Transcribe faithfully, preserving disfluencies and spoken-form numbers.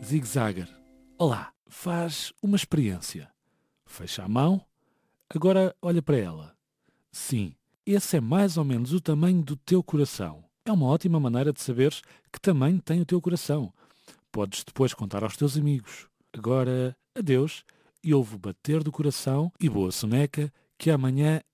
Zig-Zagger. Olá, faz uma experiência. Fecha a mão, agora olha para ela. Sim, esse é mais ou menos o tamanho do teu coração. É uma ótima maneira de saberes que tamanho tem o teu coração. Podes depois contar aos teus amigos. Agora, adeus, e ouve o bater do coração e boa soneca, que amanhã